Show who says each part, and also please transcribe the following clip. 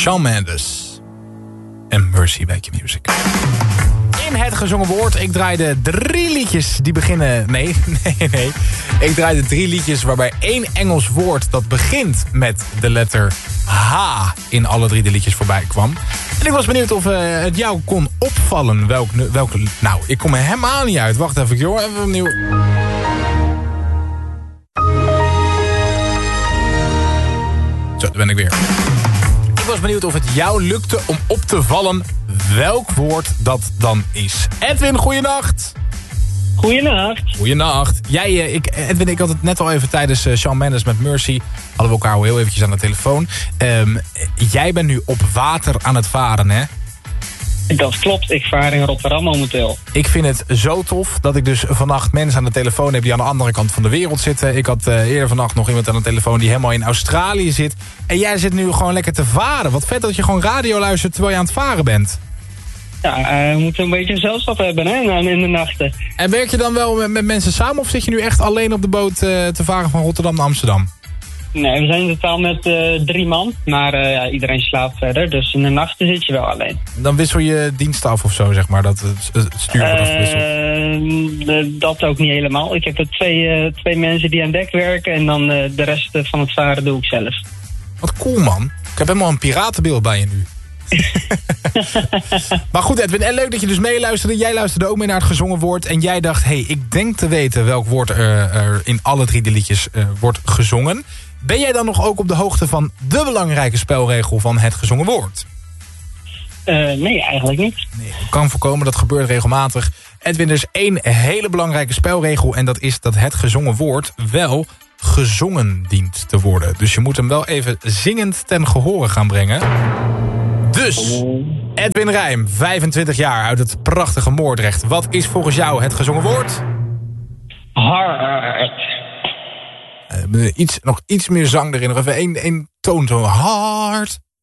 Speaker 1: Shawn Mendes en Mercy bij Q-Music. In het gezongen woord, ik draaide 3 liedjes die beginnen... Nee. Ik draaide 3 liedjes waarbij 1 Engels woord dat begint met de letter H in alle 3 de liedjes voorbij kwam. En ik was benieuwd of het jou kon opvallen welke... Nou, ik kom er helemaal niet uit. Wacht even, joh. Even opnieuw. Zo, daar ben ik weer. Ik was benieuwd of het jou lukte om op te vallen welk woord dat dan is. Edwin, goeienacht. Goeienacht. Edwin, ik had het net al even tijdens Shawn Mendes met Mercy. Hadden we elkaar al heel eventjes aan de telefoon. Jij bent nu op water aan het varen, hè?
Speaker 2: Dat klopt, ik vaar in Rotterdam momenteel.
Speaker 1: Ik vind het zo tof dat ik dus vannacht mensen aan de telefoon heb die aan de andere kant van de wereld zitten. Ik had eerder vannacht nog iemand aan de telefoon die helemaal in Australië zit. En jij zit nu gewoon lekker te varen. Wat vet dat je gewoon radio luistert terwijl je aan het varen bent.
Speaker 2: Ja, we moeten een beetje zelfstap hebben hè, in de nachten.
Speaker 1: En werk je dan wel met mensen samen of zit je nu echt alleen op de boot te varen van Rotterdam naar Amsterdam?
Speaker 2: Nee, we zijn in totaal met 3 man, maar iedereen slaapt verder, dus in de nachten zit je wel alleen.
Speaker 1: Dan wissel je diensten af of zo, zeg maar, dat het stuur wordt afgewisseld?
Speaker 2: Dat ook niet helemaal. Ik heb er twee mensen die aan dek werken en dan de rest van het varen doe ik zelf.
Speaker 1: Wat cool, man. Ik heb helemaal een piratenbeeld bij je nu. Maar goed, Edwin, en leuk dat je dus meeluisterde. Jij luisterde ook mee naar het gezongen woord. En jij dacht, ik denk te weten welk woord er in alle 3 de liedjes wordt gezongen. Ben jij dan nog ook op de hoogte van de belangrijke spelregel van het gezongen woord?
Speaker 2: Nee, eigenlijk niet.
Speaker 1: Nee, ik kan voorkomen, dat gebeurt regelmatig. Edwin, er is 1 hele belangrijke spelregel. En dat is dat het gezongen woord wel gezongen dient te worden. Dus je moet hem wel even zingend ten gehore gaan brengen. Dus, Edwin Rijm, 25 jaar uit het prachtige Moordrecht. Wat is volgens jou het gezongen woord?
Speaker 2: Hard.
Speaker 1: Nog iets meer zang erin. Nog even één toon zo hard.